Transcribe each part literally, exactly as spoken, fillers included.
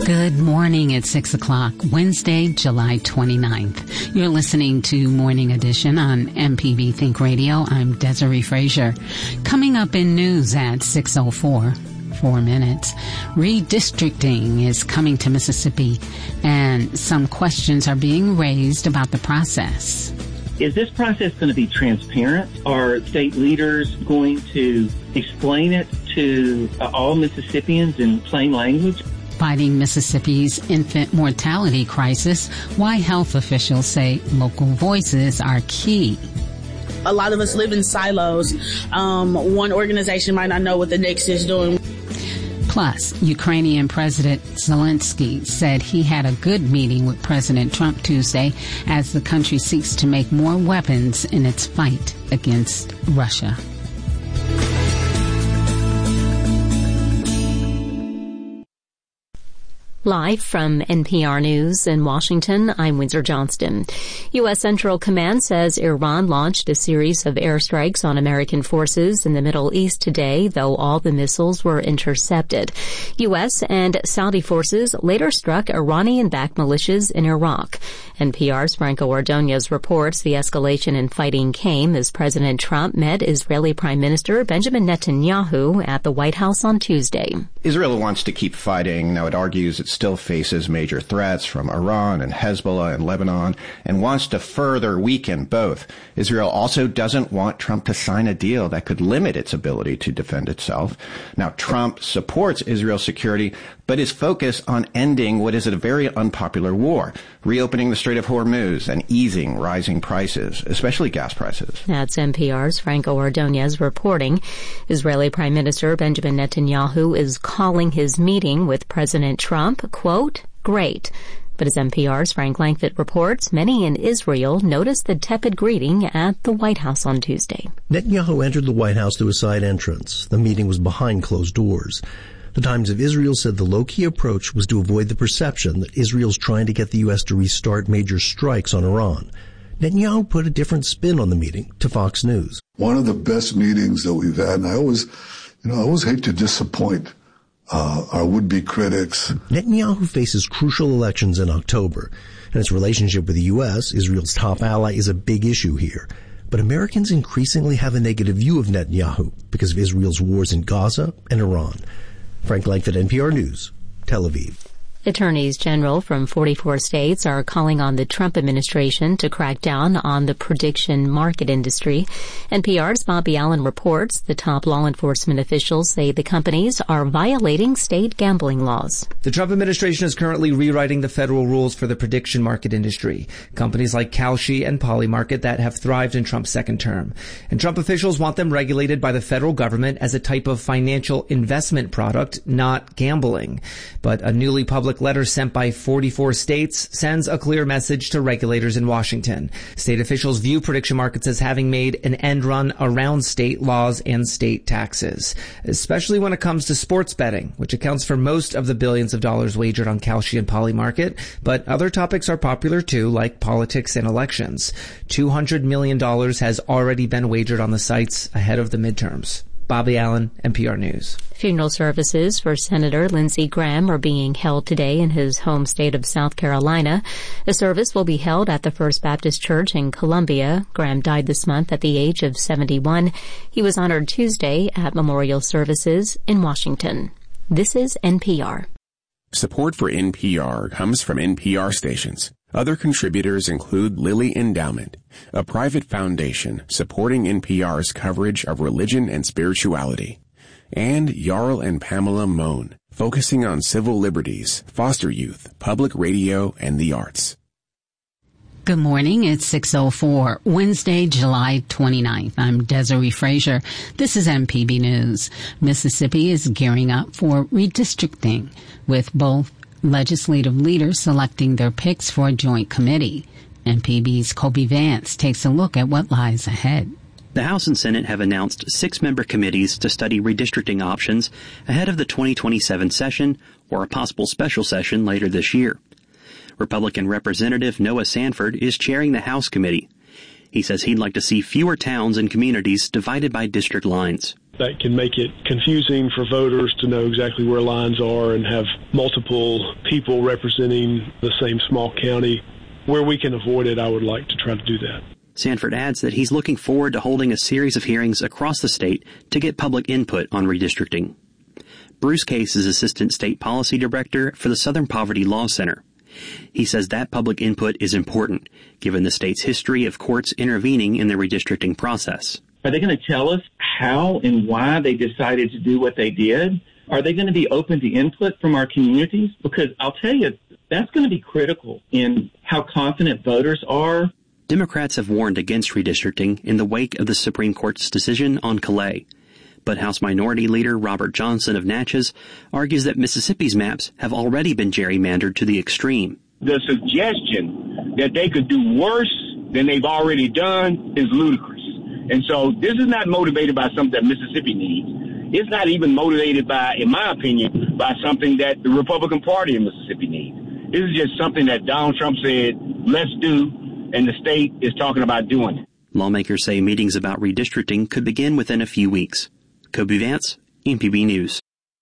Good morning at six o'clock, Wednesday, July twenty-ninth. You're listening to Morning Edition on M P B Think Radio. I'm Desiree Frazier. Coming up in news at six oh four, four minutes, redistricting is coming to Mississippi, and some questions are being raised about the process. Is this process going to be transparent? Are state leaders going to explain it to uh, all Mississippians in plain language? Fighting Mississippi's infant mortality crisis, why health officials say local voices are key. A lot of us live in silos. Um, one organization might not know what the next is doing. Plus, Ukrainian President Zelensky said he had a good meeting with President Trump Tuesday as the country seeks to make more weapons in its fight against Russia. Live from N P R News in Washington, I'm Windsor Johnston. U S. Central Command says Iran launched a series of airstrikes on American forces in the Middle East today, though all the missiles were intercepted. U S and Saudi forces later struck Iranian-backed militias in Iraq. N P R's Franco Ordonez reports the escalation in fighting came as President Trump met Israeli Prime Minister Benjamin Netanyahu at the White House on Tuesday. Israel wants to keep fighting. Now, it argues it still faces major threats from Iran and Hezbollah and Lebanon and wants to further weaken both. Israel also doesn't want Trump to sign a deal that could limit its ability to defend itself. Now, Trump supports Israel's security, but is focused on ending what is a very unpopular war, reopening the Strait of Hormuz and easing rising prices, especially gas prices. That's N P R's Franco Ordonez reporting. Israeli Prime Minister Benjamin Netanyahu is calling his meeting with President Trump, quote, great. But as N P R's Frank Langfitt reports, many in Israel noticed the tepid greeting at the White House on Tuesday. Netanyahu entered the White House through a side entrance. The meeting was behind closed doors. The Times of Israel said the low-key approach was to avoid the perception that Israel's trying to get the U S to restart major strikes on Iran. Netanyahu put a different spin on the meeting to Fox News. One of the best meetings that we've had, and I always, you know, I always hate to disappoint uh, our would-be critics. Netanyahu faces crucial elections in October, and its relationship with the U S, Israel's top ally, is a big issue here. But Americans increasingly have a negative view of Netanyahu because of Israel's wars in Gaza and Iran. Frank Langfitt, N P R News, Tel Aviv. Attorneys general from forty-four states are calling on the Trump administration to crack down on the prediction market industry. N P R's Bobby Allen reports the top law enforcement officials say the companies are violating state gambling laws. The Trump administration is currently rewriting the federal rules for the prediction market industry. Companies like Kalshi and Polymarket that have thrived in Trump's second term. And Trump officials want them regulated by the federal government as a type of financial investment product, not gambling. But a newly published letter sent by forty-four states sends a clear message to regulators in Washington. State officials view prediction markets as having made an end run around state laws and state taxes, especially when it comes to sports betting, which accounts for most of the billions of dollars wagered on Kalshi and Polymarket. But other topics are popular too, like politics and elections. two hundred million dollars has already been wagered on the sites ahead of the midterms. Bobby Allen, N P R News. Funeral services for Senator Lindsey Graham are being held today in his home state of South Carolina. The service will be held at the First Baptist Church in Columbia. Graham died this month at the age of seventy-one. He was honored Tuesday at memorial services in Washington. This is N P R. Support for N P R comes from N P R stations. Other contributors include Lilly Endowment, a private foundation supporting N P R's coverage of religion and spirituality, and Jarl and Pamela Mohn, focusing on civil liberties, foster youth, public radio, and the arts. Good morning. It's six oh four, Wednesday, July twenty-ninth. I'm Desiree Frazier. This is M P B News. Mississippi is gearing up for redistricting, with both legislative leaders selecting their picks for a joint committee. M P B's Kobe Vance takes a look at what lies ahead. The House and Senate have announced six-member committees to study redistricting options ahead of the twenty twenty-seven session or a possible special session later this year. Republican Representative Noah Sanford is chairing the House committee. He says he'd like to see fewer towns and communities divided by district lines. That can make it confusing for voters to know exactly where lines are and have multiple people representing the same small county. Where we can avoid it, I would like to try to do that. Sanford adds that he's looking forward to holding a series of hearings across the state to get public input on redistricting. Bruce Case is Assistant State Policy Director for the Southern Poverty Law Center. He says that public input is important, given the state's history of courts intervening in the redistricting process. Are they going to tell us how and why they decided to do what they did? Are they going to be open to input from our communities? Because I'll tell you, that's going to be critical in how confident voters are. Democrats have warned against redistricting in the wake of the Supreme Court's decision on Calais. But House Minority Leader Robert Johnson of Natchez argues that Mississippi's maps have already been gerrymandered to the extreme. The suggestion that they could do worse than they've already done is ludicrous. And so this is not motivated by something that Mississippi needs. It's not even motivated by, in my opinion, by something that the Republican Party in Mississippi needs. This is just something that Donald Trump said, let's do, and the state is talking about doing it. Lawmakers say meetings about redistricting could begin within a few weeks. Kobe Vance, M P B News.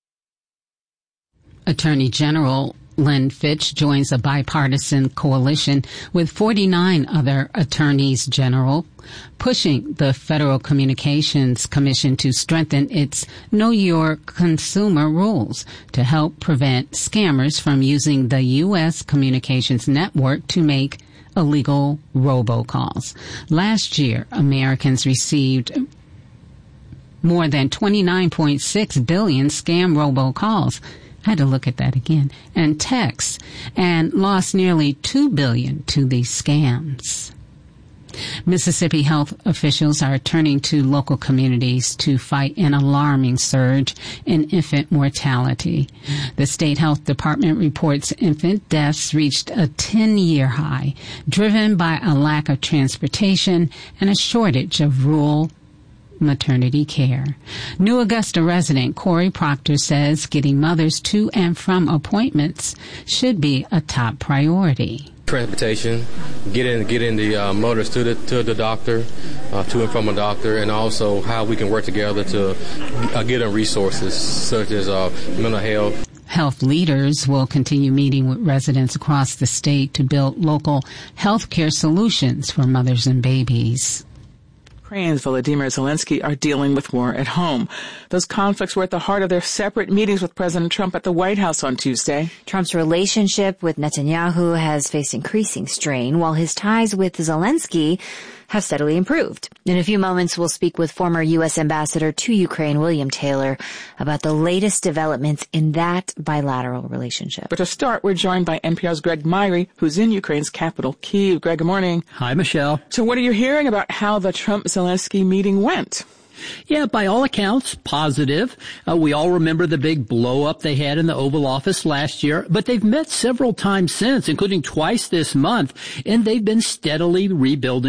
Attorney General Lynn Fitch joins a bipartisan coalition with forty-nine other attorneys general, pushing the Federal Communications Commission to strengthen its Know Your Consumer rules to help prevent scammers from using the U S communications network to make illegal robocalls. Last year, Americans received more than twenty-nine point six billion scam robocalls. I had to look at that again, and texts, and lost nearly two billion dollars to these scams. Mississippi health officials are turning to local communities to fight an alarming surge in infant mortality. The state health department reports infant deaths reached a ten-year high, driven by a lack of transportation and a shortage of rural maternity care. New Augusta resident Corey Proctor says getting mothers to and from appointments should be a top priority. Transportation, getting getting the uh, mothers to the to the doctor, uh, to and from a doctor, and also how we can work together to uh, get them resources such as uh, mental health. Health leaders will continue meeting with residents across the state to build local health care solutions for mothers and babies. Ukraine's Volodymyr Zelensky are dealing with war at home. Those conflicts were at the heart of their separate meetings with President Trump at the White House on Tuesday. Trump's relationship with Netanyahu has faced increasing strain, while his ties with Zelensky have steadily improved. In a few moments, we'll speak with former U S Ambassador to Ukraine, William Taylor, about the latest developments in that bilateral relationship. But to start, we're joined by N P R's Greg Myrie, who's in Ukraine's capital, Kyiv. Greg, good morning. Hi, Michelle. So what are you hearing about how the Trump-Zelensky meeting went? Yeah, by all accounts, positive. Uh, we all remember the big blow-up they had in the Oval Office last year, but they've met several times since, including twice this month, and they've been steadily rebuilding